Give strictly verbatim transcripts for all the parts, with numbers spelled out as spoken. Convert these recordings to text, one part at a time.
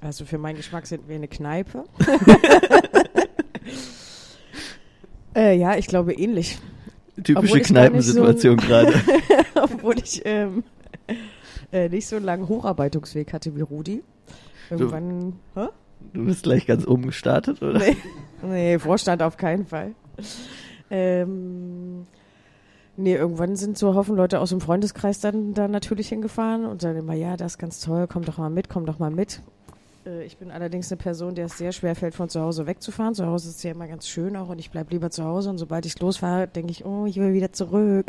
Also für meinen Geschmack sind wir eine Kneipe. äh, ja, ich glaube ähnlich. Typische Kneipensituation so gerade. Obwohl ich ähm, äh, nicht so einen langen Hocharbeitungsweg hatte wie Rudi. Irgendwann. Du, hä? Du bist gleich ganz oben gestartet, oder? Nee, nee, Vorstand auf keinen Fall. Ähm, nee, irgendwann sind so Haufen Leute aus dem Freundeskreis dann da natürlich hingefahren und sagen immer, ja, das ist ganz toll, komm doch mal mit, komm doch mal mit. Äh, ich bin allerdings eine Person, der es sehr schwer fällt, von zu Hause wegzufahren. Zu Hause ist es ja immer ganz schön auch und ich bleibe lieber zu Hause und sobald ich losfahre, denke ich, oh, ich will wieder zurück.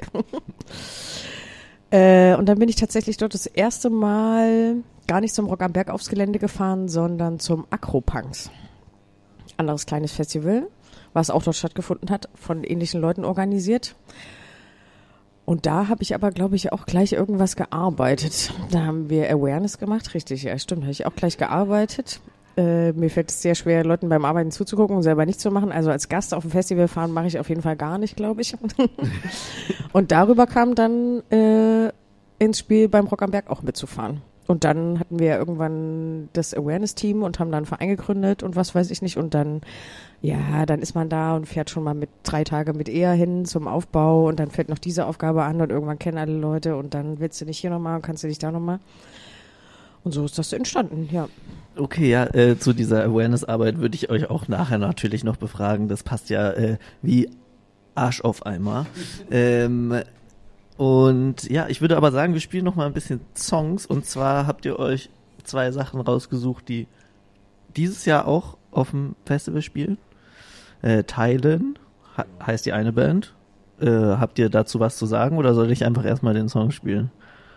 äh, und dann bin ich tatsächlich dort das erste Mal gar nicht zum Rock am Berg aufs Gelände gefahren, sondern zum Acropunks. Anderes kleines Festival, was auch dort stattgefunden hat, von ähnlichen Leuten organisiert. Und da habe ich aber, glaube ich, auch gleich irgendwas gearbeitet. Da haben wir Awareness gemacht, richtig, ja stimmt, habe ich auch gleich gearbeitet. Äh, mir fällt es sehr schwer, Leuten beim Arbeiten zuzugucken und selber nichts zu machen. Also als Gast auf dem Festival fahren mache ich auf jeden Fall gar nicht, glaube ich. Und darüber kam dann äh, ins Spiel, beim Rock am Berg auch mitzufahren. Und dann hatten wir irgendwann das Awareness-Team und haben dann einen Verein gegründet und was weiß ich nicht. Und dann, ja, dann ist man da und fährt schon mal mit drei Tage mit eher hin zum Aufbau und dann fällt noch diese Aufgabe an und irgendwann kennen alle Leute und dann willst du nicht hier nochmal und kannst du nicht da nochmal. Und so ist das entstanden, ja. Okay, ja, äh, zu dieser Awareness-Arbeit würde ich euch auch nachher natürlich noch befragen. Das passt ja äh, wie Arsch auf Eimer. ähm, Und ja, ich würde aber sagen, wir spielen noch mal ein bisschen Songs. Und zwar habt ihr euch zwei Sachen rausgesucht, die dieses Jahr auch auf dem Festival spielen. Äh, Teilen ha- heißt die eine Band. Äh, habt ihr dazu was zu sagen oder soll ich einfach erstmal den Song spielen?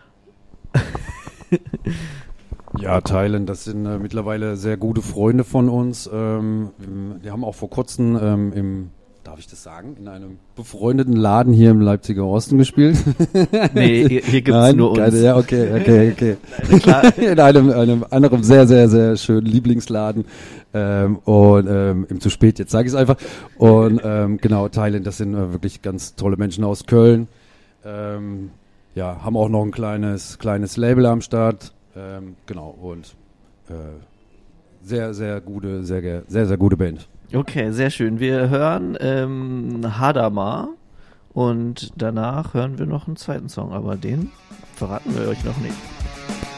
Ja, Teilen, das sind äh, mittlerweile sehr gute Freunde von uns. Ähm, die haben auch vor kurzem ähm, im Darf ich das sagen? In einem befreundeten Laden hier im Leipziger Osten gespielt? Nee, hier, hier gibt's Nein, nur uns. Keine, ja, okay, okay, okay. Klar. In einem, einem anderen sehr, sehr, sehr schönen Lieblingsladen. Ähm, und ähm, im zu spät, jetzt sage ich es einfach. Und ähm, genau, Thailand, das sind äh, wirklich ganz tolle Menschen aus Köln. Ähm, ja, haben auch noch ein kleines, kleines Label am Start. Ähm, genau, und äh, sehr, sehr gute, sehr, sehr, sehr gute Band. Okay, sehr schön. Wir hören ähm, Hadamar und danach hören wir noch einen zweiten Song, aber den verraten wir euch noch nicht.